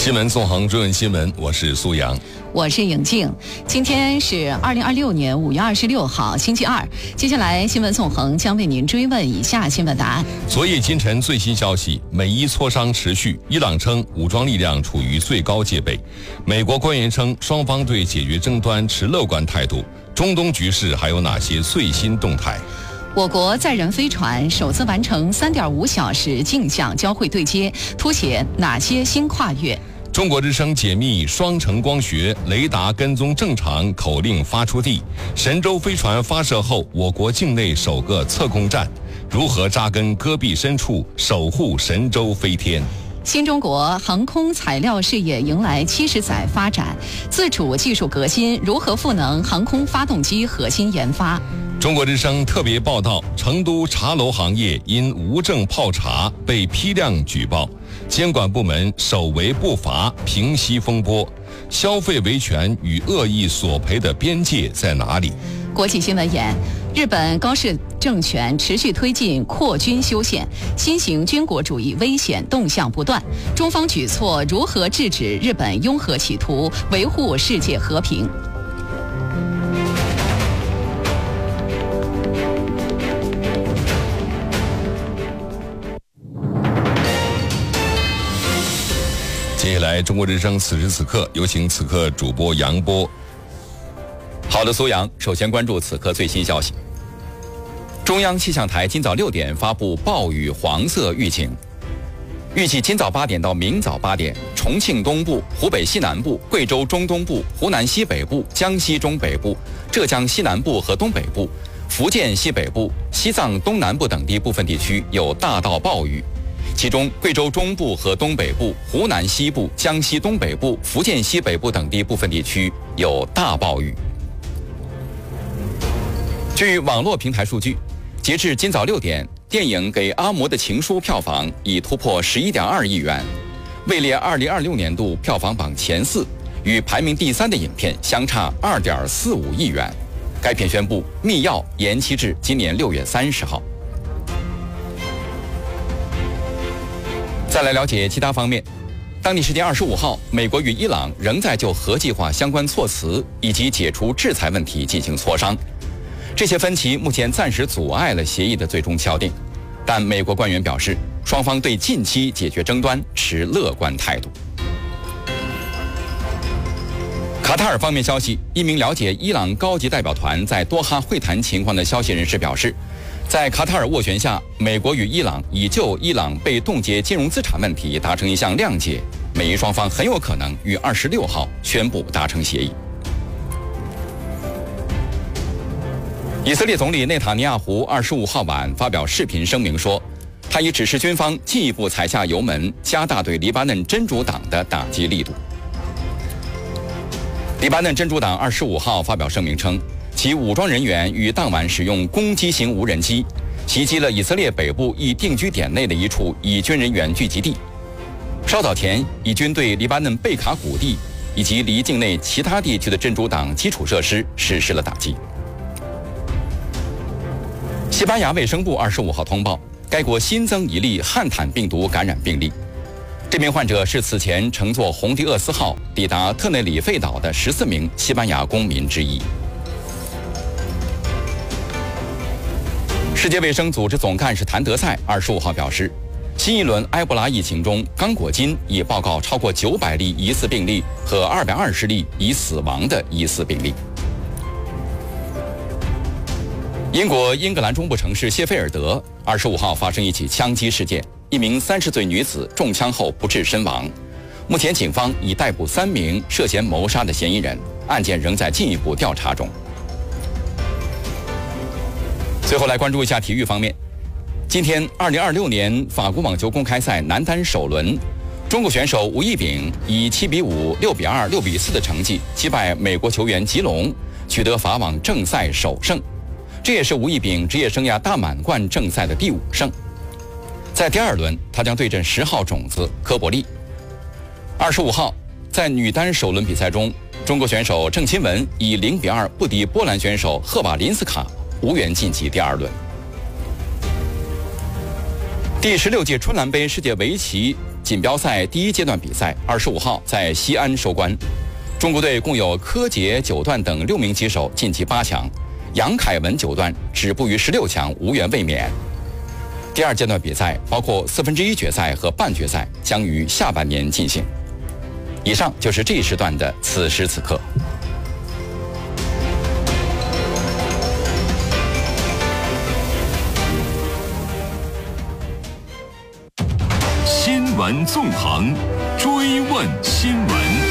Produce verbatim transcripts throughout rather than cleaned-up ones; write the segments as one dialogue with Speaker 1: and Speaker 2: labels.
Speaker 1: 新闻纵横追问新闻，我是苏阳，
Speaker 2: 我是颖静。今天是二零二六年五月二十六号，星期二。接下来新闻纵横将为您追问以下新闻答案。
Speaker 1: 昨夜今晨最新消息，美伊磋商持续，伊朗称武装力量处于最高戒备。美国官员称双方对解决争端持乐观态度。中东局势还有哪些最新动态？
Speaker 2: 我国载人飞船首次完成 三点五小时镜像交会对接，凸显哪些新跨越？
Speaker 1: 中国之声解密双程光学雷达跟踪正常口令发出地。神舟飞船发射后，我国境内首个测控站，如何扎根戈壁深处，守护神舟飞天？
Speaker 2: 新中国航空材料事业迎来七十载发展，自主技术革新如何赋能航空发动机核心研发？
Speaker 1: 中国之声特别报道，成都茶楼行业因无证泡茶被批量举报，监管部门首为不罚，平息风波。消费维权与恶意索赔的边界在哪里？
Speaker 2: 国际新闻言，日本高市政权持续推进扩军修宪，新型军国主义危险动向不断。中方举措如何制止日本拥核企图，维护世界和平？
Speaker 1: 接下来，中国之声此时此刻有请此刻主播杨波。
Speaker 3: 好的，苏阳，首先关注此刻最新消息。中央气象台今早六点发布暴雨黄色预警，预计今早八点到明早八点，重庆东部、湖北西南部、贵州中东部、湖南西北部、江西中北部、浙江西南部和东北部、福建西北部、西藏东南部等地部分地区有大到暴雨。其中，贵州中部和东北部、湖南西部、江西东北部、福建西北部等地部分地区有大暴雨。据网络平台数据，截至今早六点，电影《给阿嬷的情书》票房已突破十一点二亿元，位列二零二六年度票房榜前四，与排名第三的影片相差二点四五亿元。该片宣布密钥延期至今年六月三十号。再来了解其他方面。当地时间二十五号，美国与伊朗仍在就核计划相关措辞以及解除制裁问题进行磋商。这些分歧目前暂时阻碍了协议的最终敲定，但美国官员表示，双方对近期解决争端持乐观态度。卡塔尔方面消息，一名了解伊朗高级代表团在多哈会谈情况的消息人士表示，在卡塔尔斡旋下，美国与伊朗已就伊朗被冻结金融资产问题达成一项谅解，美伊双方很有可能于二十六号宣布达成协议。以色列总理内塔尼亚胡二十五号晚发表视频声明说，他已指示军方进一步踩下油门，加大对黎巴嫩真主党的打击力度。黎巴嫩真主党二十五号发表声明称，其武装人员于当晚使用攻击型无人机袭击了以色列北部一定居点内的一处以军人员聚集地。稍早前，以军对黎巴嫩贝卡谷地以及离境内其他地区的真主党基础设施实施了打击。西班牙卫生部二十五号通报，该国新增一例汉坦病毒感染病例。这名患者是此前乘坐红迪厄斯号抵达特内里费岛的十四名西班牙公民之一。世界卫生组织总干事谭德赛二十五号表示，新一轮埃博拉疫情中，刚果金已报告超过九百例疑似病例和二百二十例已死亡的疑似病例。英国英格兰中部城市谢菲尔德二十五号发生一起枪击事件，一名三十岁女子中枪后不治身亡。目前警方已逮捕三名涉嫌谋杀的嫌疑人，案件仍在进一步调查中。最后来关注一下体育方面。今天二零二六年法国网球公开赛男单首轮，中国选手吴亦丙以七比五、六比二、六比四的成绩击败美国球员吉隆，取得法网正赛首胜。这也是吴亦丙职业生涯大满贯正赛的第五胜。在第二轮，他将对阵十号种子科伯利。二十五号，在女单首轮比赛中，中国选手郑钦文以零比二不敌波兰选手赫瓦林斯卡，无缘晋级第二轮。第十六届春兰杯世界围棋锦标赛第一阶段比赛二十五号在西安收官，中国队共有柯洁、九段等六名棋手晋级八强，杨凯文九段止步于十六强，无缘卫冕。第二阶段比赛包括四分之一决赛和半决赛，将于下半年进行。以上就是这一时段的此时此刻。
Speaker 4: 新闻纵横，追问新闻。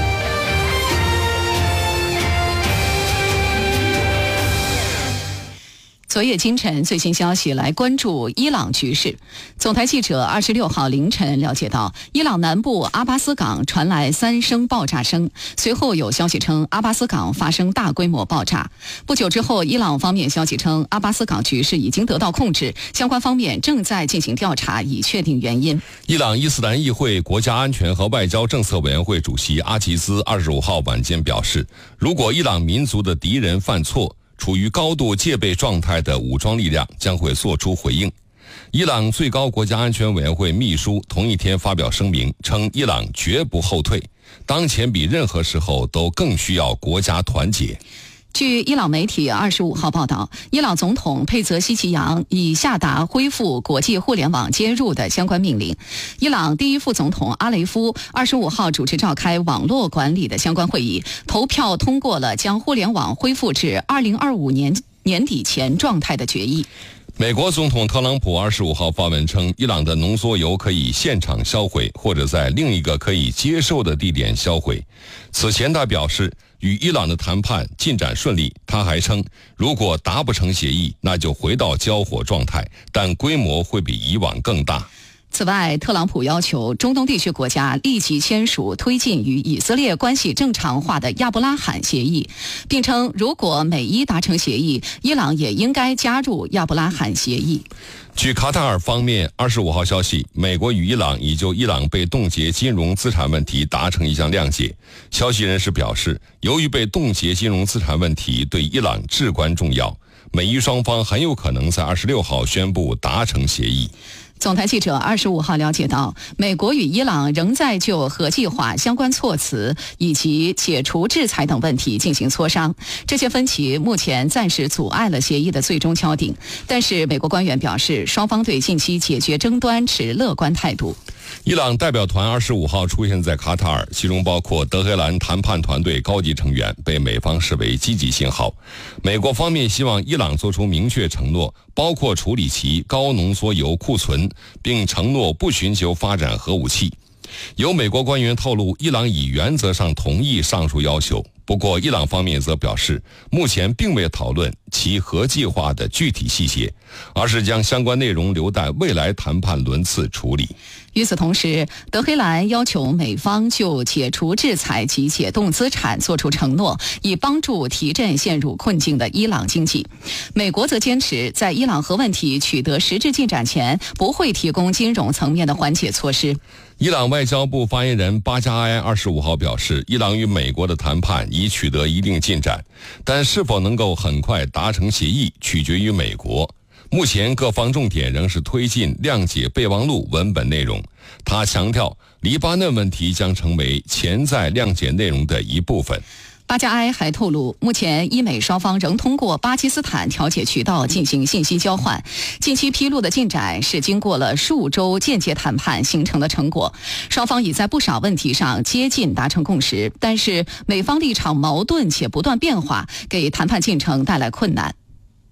Speaker 2: 昨夜今晨最新消息，来关注伊朗局势。总台记者二十六号凌晨了解到，伊朗南部阿巴斯港传来三声爆炸声，随后有消息称阿巴斯港发生大规模爆炸。不久之后，伊朗方面消息称阿巴斯港局势已经得到控制，相关方面正在进行调查，以确定原因。
Speaker 1: 伊朗伊斯兰议会国家安全和外交政策委员会主席阿齐兹二十五号晚间表示，如果伊朗民族的敌人犯错，处于高度戒备状态的武装力量将会作出回应。伊朗最高国家安全委员会秘书同一天发表声明称，伊朗绝不后退，当前比任何时候都更需要国家团结。
Speaker 2: 据伊朗媒体二十五号报道，伊朗总统佩泽希奇扬已下达恢复国际互联网接入的相关命令。伊朗第一副总统阿雷夫二十五号主持召开网络管理的相关会议，投票通过了将互联网恢复至二零二五年年底前状态的决议。
Speaker 1: 美国总统特朗普二十五号发文称，伊朗的浓缩铀可以现场销毁，或者在另一个可以接受的地点销毁。此前他表示，与伊朗的谈判进展顺利。他还称，如果达不成协议，那就回到交火状态，但规模会比以往更大。
Speaker 2: 此外，特朗普要求中东地区国家立即签署推进与以色列关系正常化的亚伯拉罕协议，并称如果美伊达成协议，伊朗也应该加入亚伯拉罕协议。
Speaker 1: 据卡塔尔方面二十五号消息，美国与伊朗已就伊朗被冻结金融资产问题达成一项谅解。消息人士表示，由于被冻结金融资产问题对伊朗至关重要，美伊双方很有可能在二十六号宣布达成协议。
Speaker 2: 总台记者二十五号了解到，美国与伊朗仍在就核计划相关措辞以及解除制裁等问题进行磋商，这些分歧目前暂时阻碍了协议的最终敲定。但是美国官员表示，双方对近期解决争端持乐观态度。
Speaker 1: 伊朗代表团二十五号出现在卡塔尔，其中包括德黑兰谈判团队高级成员，被美方视为积极信号。美国方面希望伊朗做出明确承诺，包括处理其高浓缩铀库存，并承诺不寻求发展核武器。有美国官员透露，伊朗已原则上同意上述要求，不过伊朗方面则表示，目前并未讨论其核计划的具体细节，而是将相关内容留待未来谈判轮次处理。
Speaker 2: 与此同时，德黑兰要求美方就解除制裁及解冻资产作出承诺，以帮助提振陷入困境的伊朗经济。美国则坚持在伊朗核问题取得实质进展前，不会提供金融层面的缓解措施。
Speaker 1: 伊朗外交部发言人巴加埃二十五号表示，伊朗与美国的谈判已取得一定进展，但是否能够很快达成协议，取决于美国。目前各方重点仍是推进谅解备忘录文本内容。他强调，黎巴嫩问题将成为潜在谅解内容的一部分。
Speaker 2: 巴加埃还透露，目前伊美双方仍通过巴基斯坦调解渠道进行信息交换。近期披露的进展是经过了数周间接谈判形成的成果，双方已在不少问题上接近达成共识，但是美方立场矛盾且不断变化，给谈判进程带来困难。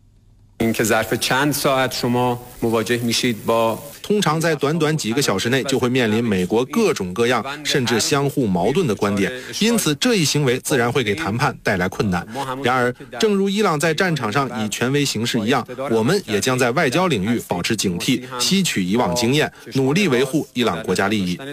Speaker 5: 通常在短短几个小时内就会面临美国各种各样甚至相互矛盾的观点，因此这一行为自然会给谈判带来困难。然而，正如伊朗在战场上以权威行事一样，我们也将在外交领域保持警惕，吸取以往经验，努力维护伊朗国家利益。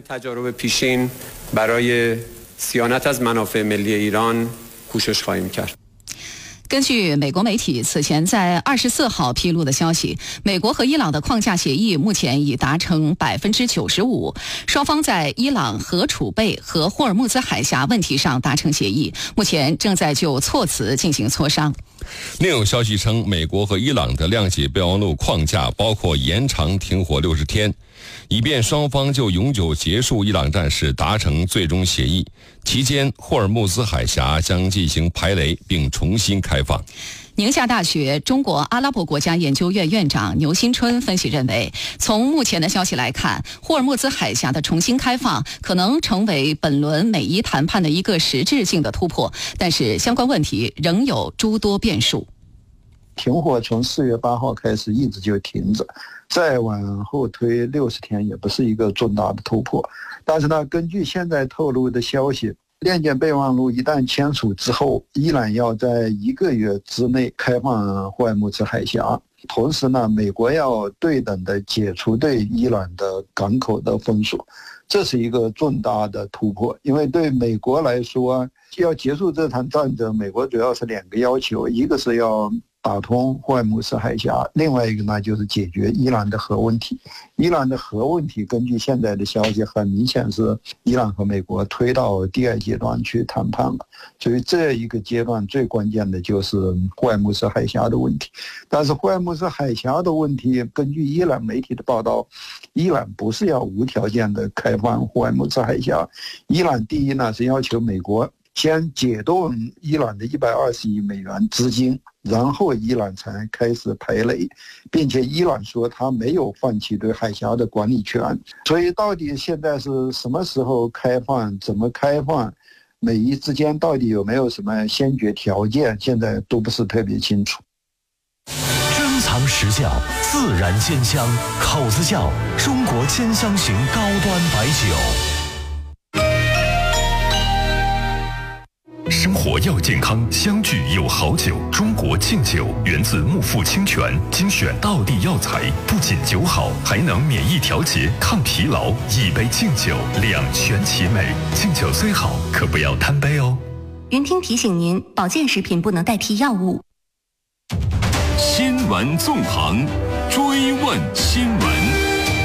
Speaker 2: 根据美国媒体此前在二十四号披露的消息，美国和伊朗的框架协议目前已达成百分之九十五，双方在伊朗核储备和霍尔木兹海峡问题上达成协议，目前正在就措辞进行磋商。
Speaker 1: 另有消息称，美国和伊朗的谅解备忘录框架包括延长停火六十天， 以便双方就永久结束伊朗战事达成最终协议。期间，霍尔木兹海峡将进行排雷并重新开放。
Speaker 2: 宁夏大学中国阿拉伯国家研究院院长牛新春分析认为，从目前的消息来看，霍尔木兹海峡的重新开放可能成为本轮美伊谈判的一个实质性的突破，但是相关问题仍有诸多变数。
Speaker 6: 停火从四月八号开始一直就停着，再往后推六十天也不是一个重大的突破。但是呢，根据现在透露的消息，联检备忘录一旦签署之后，伊朗要在一个月之内开放霍尔木兹海峡。同时呢，美国要对等的解除对伊朗的港口的封锁，这是一个重大的突破。因为对美国来说，要结束这场战争，美国主要是两个要求，一个是要打通霍尔木兹海峡，另外一个呢就是解决伊朗的核问题。伊朗的核问题根据现在的消息，很明显是伊朗和美国推到第二阶段去谈判了。所以这一个阶段最关键的就是霍尔木兹海峡的问题。但是霍尔木兹海峡的问题，根据伊朗媒体的报道，伊朗不是要无条件的开放霍尔木兹海峡。伊朗第一呢是要求美国先解冻伊朗的一百二十亿美元资金，然后伊朗才开始排雷，并且伊朗说他没有放弃对海峡的管理权。所以到底现在是什么时候开放，怎么开放，美伊之间到底有没有什么先决条件，现在都不是特别清楚。
Speaker 7: 珍藏实窖，自然鲜香，口子窖，中国千香型高端白酒。
Speaker 4: 生活要健康，相聚有好酒。中国庆酒源自木富清泉，精选道地药材，不仅酒好，还能免疫调节、抗疲劳。一杯敬酒，两全其美。敬酒虽好，可不要贪杯哦。
Speaker 8: 云听提醒您，保健食品不能代替药物。
Speaker 4: 新闻纵横，追问新闻。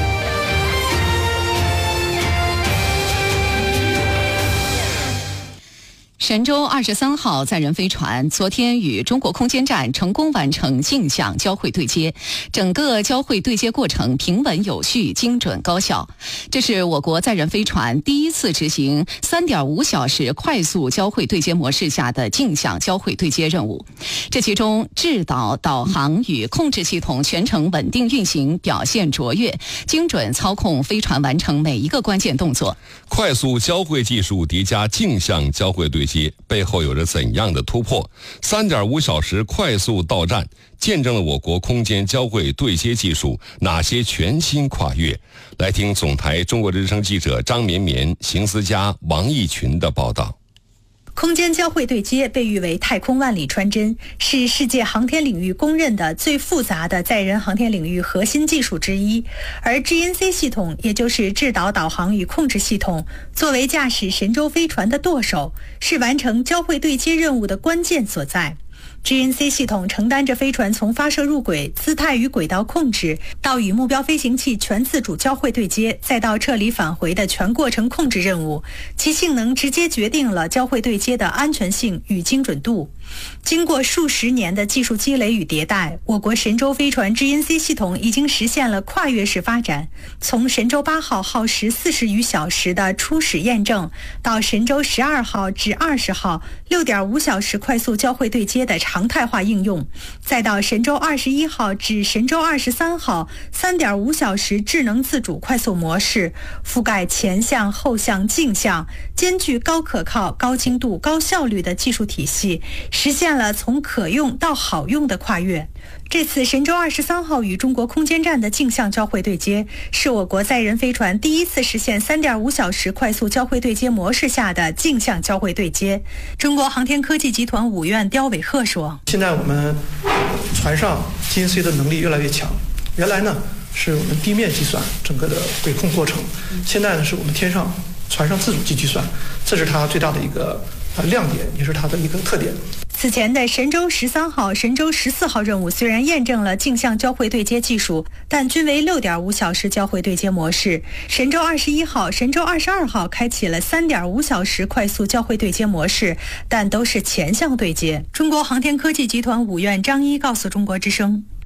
Speaker 2: 神舟二十三号载人飞船昨天与中国空间站成功完成镜像交会对接，整个交会对接过程平稳有序、精准高效。这是我国载人飞船第一次执行 三点五小时快速交会对接模式下的镜像交会对接任务。这其中制导、导航与控制系统全程稳定运行，表现卓越，精准操控飞船完成每一个关键动作。
Speaker 1: 快速交会技术叠加镜像交会对接，背后有着怎样的突破？ 三点五小时快速到站见证了我国空间交会对接技术哪些全新跨越？来听总台中国之声记者张绵绵、邢思佳、王义群的报道。
Speaker 9: 空间交会对接被誉为太空万里穿针，是世界航天领域公认的最复杂的载人航天领域核心技术之一。而 G N C 系统，也就是制导、导航与控制系统，作为驾驶神舟飞船的舵手，是完成交会对接任务的关键所在。G N C 系统承担着飞船从发射入轨、姿态与轨道控制，到与目标飞行器全自主交会对接，再到撤离返回的全过程控制任务，其性能直接决定了交会对接的安全性与精准度。经过数十年的技术积累与迭代，我国神舟飞船 G N C 系统已经实现了跨越式发展，从神舟八号耗时四十余小时的初始验证，到神舟十二号至二十号 六点五小时快速交会对接的常态化应用，再到神舟二十一号至神舟二十三号 三点五小时智能自主快速模式，覆盖前向、后向、镜像，兼具高可靠、高精度、高效率的技术体系，实现了从可用到好用的跨越。这次神舟二十三号与中国空间站的镜像交会对接，是我国载人飞船第一次实现 三点五小时快速交会对接模式下的镜像交会对接。中国航天科技集团五院刁伟鹤说：
Speaker 10: 现在我们船上 G N C 的能力越来越强，原来呢是我们地面计算整个的轨控过程，现在呢是我们天上船上自主计算，这是它最大的一个亮点，也是它的一个特点。
Speaker 9: 此前的神舟十三号、神舟十四号任务虽然验证了镜像交会对接技术，但均为 六点五小时交会对接模式。神舟二十一号、神舟二十二号开启了 三点五小时快速交会对接模式，但都是前向对接。中国航天科技集团五院张一告诉中国之声：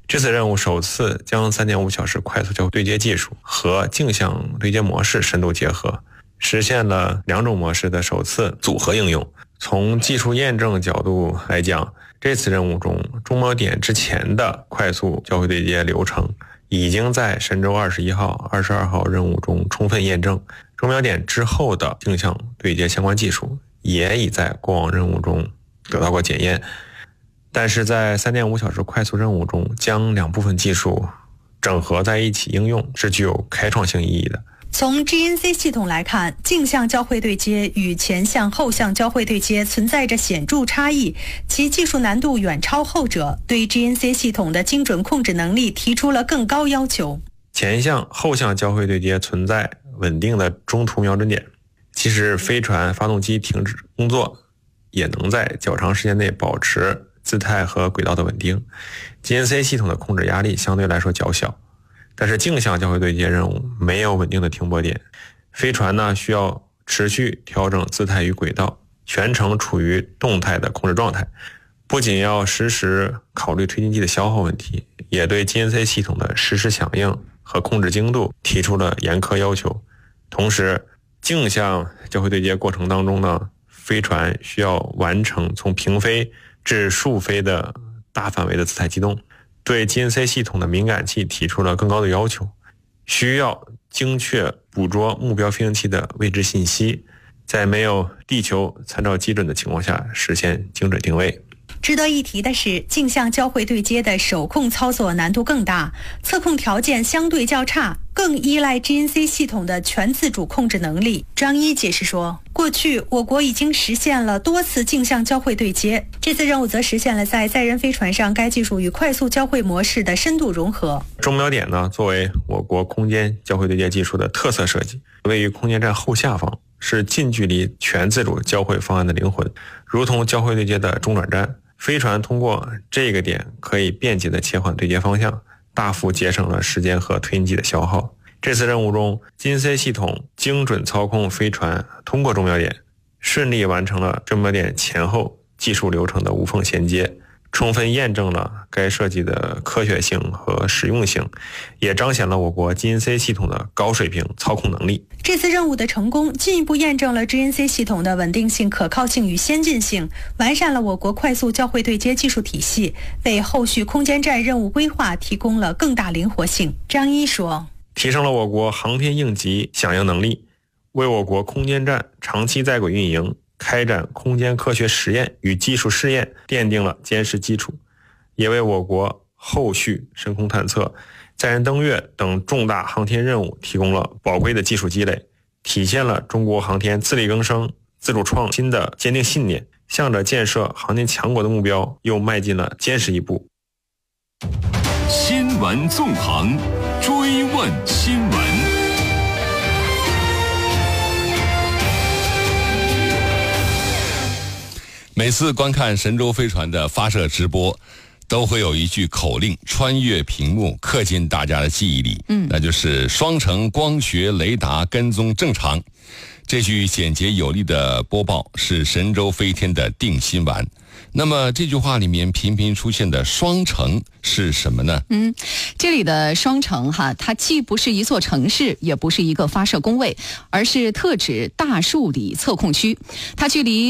Speaker 11: 这次任务首次将 三点五 小时快速交会对接技术和镜像对接模式深度结合，实现了两种模式的首次组合应用。从技术验证角度来讲，这次任务中中锚点之前的快速交会对接流程已经在神舟二十一号、二十二号任务中充分验证，中锚点之后的镜像对接相关技术也已在过往任务中得到过检验。但是在 三点五 小时快速任务中，将两部分技术整合在一起应用是具有开创性意义的。
Speaker 9: 从 G N C 系统来看，镜像交会对接与前向后向交会对接存在着显著差异，其技术难度远超后者，对 G N C 系统的精准控制能力提出了更高要求。
Speaker 11: 前向后向交会对接存在稳定的中途瞄准点，即使飞船发动机停止工作，也能在较长时间内保持姿态和轨道的稳定。 G N C 系统的控制压力相对来说较小，但是镜像交会对接任务没有稳定的停泊点，飞船呢需要持续调整姿态与轨道，全程处于动态的控制状态，不仅要实时考虑推进剂的消耗问题，也对 G N C 系统的实时响应和控制精度提出了严苛要求。同时，镜像交会对接过程当中呢，飞船需要完成从平飞至竖飞的大范围的姿态机动，对 G N C 系统的敏感器提出了更高的要求，需要精确捕捉目标飞行器的位置信息，在没有地球参照基准的情况下实现精准定位。
Speaker 9: 值得一提的是，镜像交会对接的手控操作难度更大，测控条件相对较差，更依赖 G N C 系统的全自主控制能力。张一解释说，过去我国已经实现了多次镜像交会对接，这次任务则实现了在载人飞船上该技术与快速交会模式的深度融合。
Speaker 11: 中锚点呢，作为我国空间交会对接技术的特色设计，位于空间站后下方，是近距离全自主交会方案的灵魂，如同交会对接的中转站。飞船通过这个点可以便捷地切换对接方向，大幅节省了时间和推进剂的消耗。这次任务中 G N C 系统精准操控飞船通过中锚点，顺利完成了中锚点前后技术流程的无缝衔接，充分验证了该设计的科学性和实用性，也彰显了我国 G N C 系统的高水平操控能力。
Speaker 9: 这次任务的成功进一步验证了 G N C 系统的稳定性、可靠性与先进性，完善了我国快速交会对接技术体系，为后续空间站任务规划提供了更大灵活性。张一说，
Speaker 11: 提升了我国航天应急响应能力，为我国空间站长期在轨运营、开展空间科学实验与技术试验奠定了坚实基础，也为我国后续深空探测、载人登月等重大航天任务提供了宝贵的技术积累，体现了中国航天自力更生、自主创新的坚定信念，向着建设航天强国的目标又迈进了坚实一步。
Speaker 4: 新闻纵横，追问新闻。
Speaker 1: 每次观看神舟飞船的发射直播，都会有一句口令穿越屏幕，刻进大家的记忆里。嗯，那就是双程光学雷达跟踪正常。这句简洁有力的播报是神舟飞天的定心丸。那么这句话里面频频出现的双城是什么呢？
Speaker 2: 嗯，这里的双城哈，它既不是一座城市，也不是一个发射工位，而是特指大树里测控区。它距离